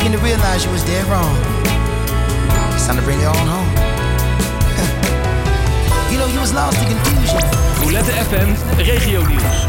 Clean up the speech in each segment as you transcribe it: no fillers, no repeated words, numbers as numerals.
begin to realize you was dead wrong. It's time to bring it on home. You know, you was lost in confusion. Roulette FM Regionieuws.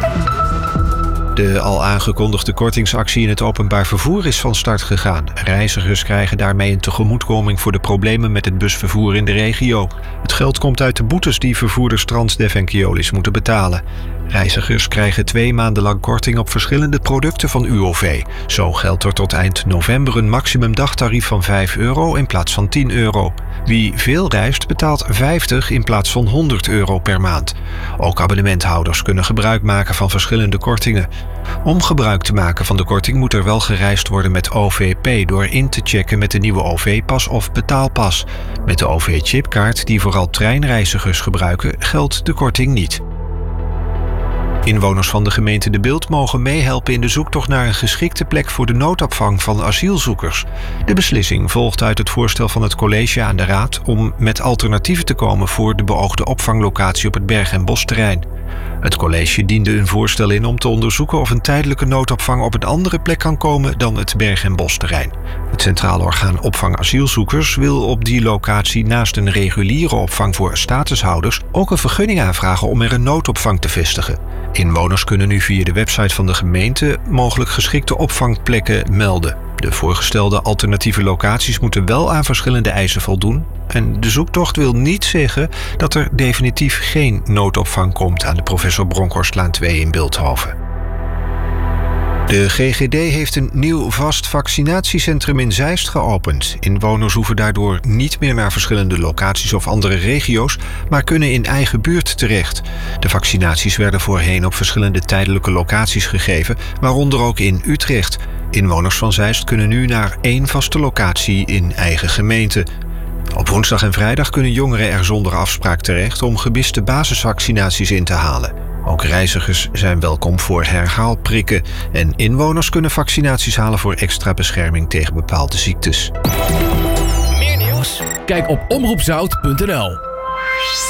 De al aangekondigde kortingsactie in het openbaar vervoer is van start gegaan. Reizigers krijgen daarmee een tegemoetkoming voor de problemen met het busvervoer in de regio. Het geld komt uit de boetes die vervoerders Transdev en Keolis moeten betalen. Reizigers krijgen 2 maanden lang korting op verschillende producten van UOV. Zo geldt er tot eind november een maximum dagtarief van €5 in plaats van €10. Wie veel reist betaalt €50 in plaats van €100 per maand. Ook abonnementhouders kunnen gebruik maken van verschillende kortingen. Om gebruik te maken van de korting moet er wel gereisd worden met OVP door in te checken met de nieuwe OV-pas of betaalpas. Met de OV-chipkaart die vooral treinreizigers gebruiken geldt de korting niet. Inwoners van de gemeente De Bilt mogen meehelpen in de zoektocht naar een geschikte plek voor de noodopvang van asielzoekers. De beslissing volgt uit het voorstel van het college aan de raad om met alternatieven te komen voor de beoogde opvanglocatie op het Berg- en Bosterrein. Het college diende een voorstel in om te onderzoeken of een tijdelijke noodopvang op een andere plek kan komen dan het Berg- en Bosterrein. Het Centraal Orgaan Opvang Asielzoekers wil op die locatie naast een reguliere opvang voor statushouders ook een vergunning aanvragen om er een noodopvang te vestigen. Inwoners kunnen nu via de website van de gemeente mogelijk geschikte opvangplekken melden. De voorgestelde alternatieve locaties moeten wel aan verschillende eisen voldoen. En de zoektocht wil niet zeggen dat er definitief geen noodopvang komt aan de Professor Bronkhorstlaan 2 in Bilthoven. De GGD heeft een nieuw vast vaccinatiecentrum in Zeist geopend. Inwoners hoeven daardoor niet meer naar verschillende locaties of andere regio's, maar kunnen in eigen buurt terecht. De vaccinaties werden voorheen op verschillende tijdelijke locaties gegeven, waaronder ook in Utrecht. Inwoners van Zeist kunnen nu naar 1 vaste locatie in eigen gemeente. Op woensdag en vrijdag kunnen jongeren er zonder afspraak terecht om gemiste basisvaccinaties in te halen. Ook reizigers zijn welkom voor herhaalprikken en inwoners kunnen vaccinaties halen voor extra bescherming tegen bepaalde ziektes. Meer nieuws? Kijk op omroepzout.nl.